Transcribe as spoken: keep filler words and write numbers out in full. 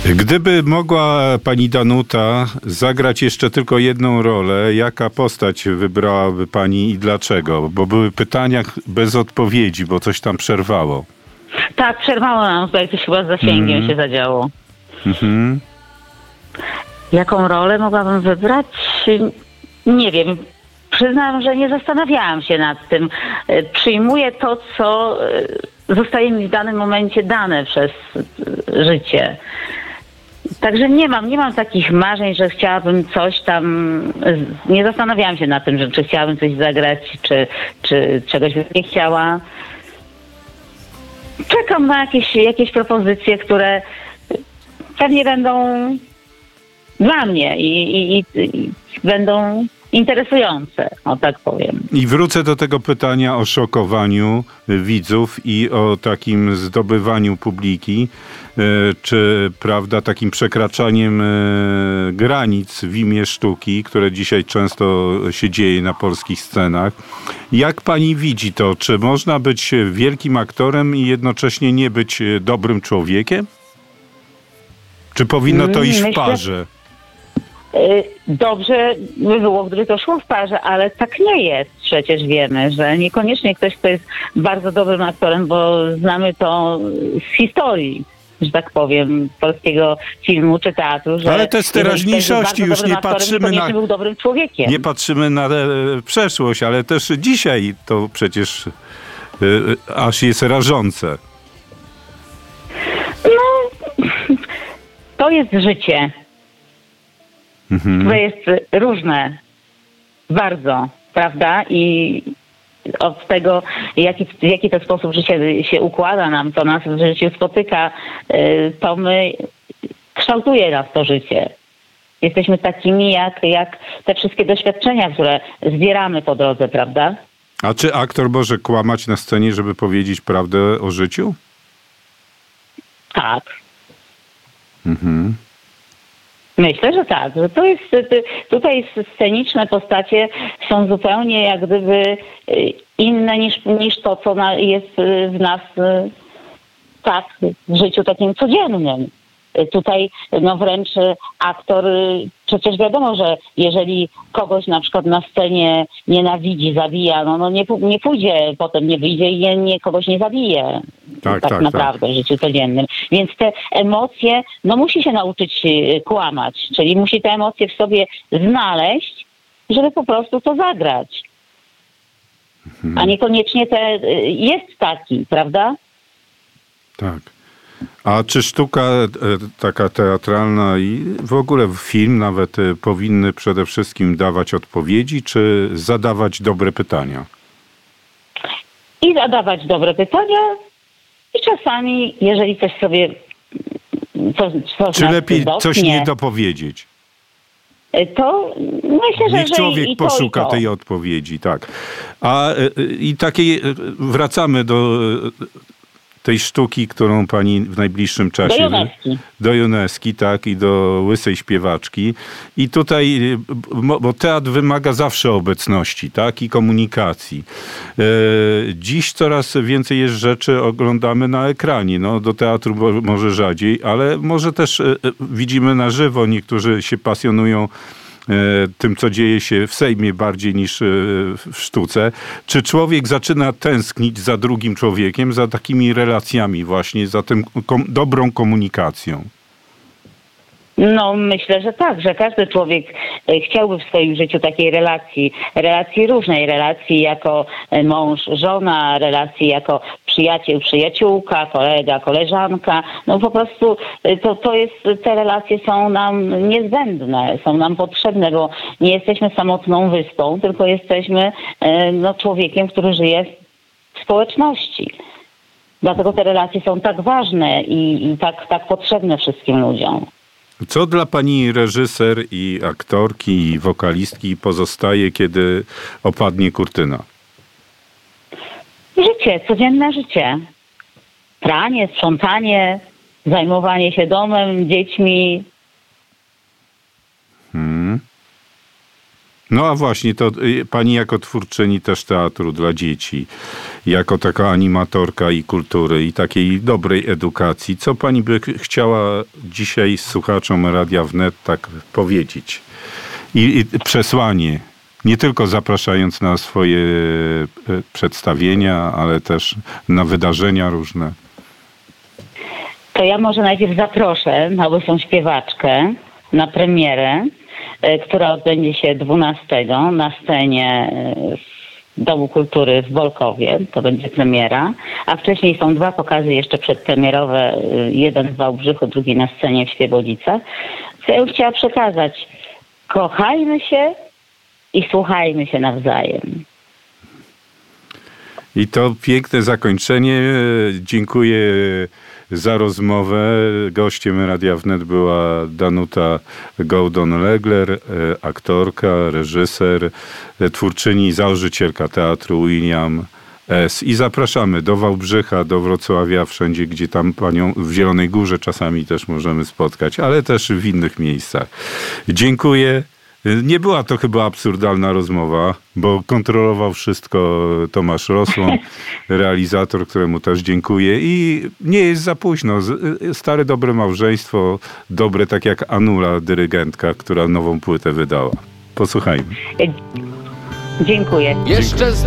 Gdyby mogła pani Danuta zagrać jeszcze tylko jedną rolę, jaka postać wybrałaby pani i dlaczego? Bo były pytania bez odpowiedzi, bo coś tam przerwało. Tak, przerwało nam tutaj, coś chyba z zasięgiem Mhm. się zadziało. Mhm. Jaką rolę mogłabym wybrać? Nie wiem. Przyznam, że nie zastanawiałam się nad tym. E, Przyjmuję to, co e, zostaje mi w danym momencie dane przez e, życie. Także nie mam, nie mam takich marzeń, że chciałabym coś tam, nie zastanawiałam się nad tym, że czy chciałabym coś zagrać, czy, czy czegoś bym nie chciała. Czekam na jakieś, jakieś propozycje, które pewnie będą dla mnie i, i, i będą interesujące, o tak powiem. I wrócę do tego pytania o szokowaniu widzów i o takim zdobywaniu publiki, e, czy prawda, takim przekraczaniem e, granic w imię sztuki, które dzisiaj często się dzieje na polskich scenach. Jak pani widzi to? Czy można być wielkim aktorem i jednocześnie nie być dobrym człowiekiem? Czy powinno to iść w Myślę- parze? Dobrze by było, gdyby to szło w parze, ale tak nie jest. Przecież wiemy, że niekoniecznie ktoś, kto jest bardzo dobrym aktorem, bo znamy to z historii, że tak powiem, polskiego filmu czy teatru. Że Ale to z jeżeli ktoś jest teraźniejszości, bardzo już dobrym nie aktorem, patrzymy to na- nie był dobrym człowiekiem. Nie patrzymy na e, przeszłość, ale też dzisiaj to przecież e, e, aż jest rażące. To jest życie, Mhm. które jest różne, bardzo, prawda? I od tego, jaki, w jaki to sposób życie się układa nam, to nas w życiu spotyka, y, to my, kształtuje nas to życie. Jesteśmy takimi, jak, jak te wszystkie doświadczenia, które zbieramy po drodze, prawda? A czy aktor może kłamać na scenie, żeby powiedzieć prawdę o życiu? Tak. Mhm. Myślę, że tak, że to jest, ty- tutaj sceniczne postacie są zupełnie jak gdyby y, inne niż, niż to, co na, jest y, w nas y, tak, w życiu takim codziennym. Y, Tutaj no wręcz y, aktor, y, przecież wiadomo, że jeżeli kogoś na przykład na scenie nienawidzi, zabija, no, no nie, pu- nie pójdzie, potem nie wyjdzie i nie, nie, kogoś nie zabije. Tak, Tak, tak, naprawdę w życiu codziennym. Więc te emocje, no musi się nauczyć y, kłamać, czyli musi te emocje w sobie znaleźć, żeby po prostu to zagrać. A niekoniecznie te, y, jest taki, prawda? Tak. A czy sztuka e, taka teatralna i w ogóle film nawet e, powinny przede wszystkim dawać odpowiedzi, czy zadawać dobre pytania? I zadawać dobre pytania i czasami, jeżeli coś sobie coś, coś Czy nas lepiej coś dotknie, nie dopowiedzieć? y, to myślę, że, Niech że człowiek i, i to, poszuka i to. tej odpowiedzi, tak. A e, e, i takiej e, wracamy do e, tej sztuki, którą pani w najbliższym czasie... Do Joneski. Do Joneski, tak, i do Łysej Śpiewaczki. I tutaj, e, bo bo teatr wymaga zawsze obecności, tak, i komunikacji. E, dziś coraz więcej jest rzeczy oglądamy na ekranie. No, do teatru mo- może rzadziej, ale może też e, e, widzimy na żywo. Niektórzy się pasjonują e, tym, co dzieje się w Sejmie bardziej niż e, w sztuce. Czy człowiek zaczyna tęsknić za drugim człowiekiem, za takimi relacjami właśnie, za tym kom- dobrą komunikacją? No myślę, że tak, że każdy człowiek e, chciałby w swoim życiu takiej relacji, relacji różnej, relacji jako e, mąż, żona, relacji jako przyjaciel, przyjaciółka, kolega, koleżanka. No po prostu e, to, to jest, te relacje są nam niezbędne, są nam potrzebne, bo nie jesteśmy samotną wyspą, tylko jesteśmy e, no, człowiekiem, który żyje w społeczności. Dlatego te relacje są tak ważne i, i tak, tak potrzebne wszystkim ludziom. Co dla pani reżyser i aktorki i wokalistki pozostaje, kiedy opadnie kurtyna? Życie, codzienne życie. Pranie, sprzątanie, zajmowanie się domem, dziećmi. Hmm. No a właśnie, to y, pani jako twórczyni też teatru dla dzieci. jako taka animatorka i kultury i takiej dobrej edukacji. Co pani by chciała dzisiaj słuchaczom Radia Wnet tak powiedzieć? I, i przesłanie, nie tylko zapraszając na swoje przedstawienia, ale też na wydarzenia różne. To ja może najpierw zaproszę na Łysą Śpiewaczkę, na premierę, która odbędzie się dwunastego na scenie Domu Kultury w Bolkowie. To będzie premiera. A wcześniej są dwa pokazy jeszcze przedpremierowe. Jeden w Wałbrzychu, drugi na scenie w Świebodzicach. Co ja bym chciała przekazać? Kochajmy się i słuchajmy się nawzajem. I to piękne zakończenie. Dziękuję za rozmowę. Gościem Radia Wnet była Danuta Gołdon-Legler, aktorka, reżyser, twórczyni, założycielka Teatru William S. I zapraszamy do Wałbrzycha, do Wrocławia, wszędzie, gdzie tam panią w Zielonej Górze czasami też możemy spotkać, ale też w innych miejscach. Dziękuję. Nie była to chyba absurdalna rozmowa, bo kontrolował wszystko Tomasz Rosłon, realizator, któremu też dziękuję. I nie jest za późno. Stare, dobre małżeństwo, dobre tak jak Anula, dyrygentka, która nową płytę wydała. Posłuchajmy. Dziękuję. Jeszcze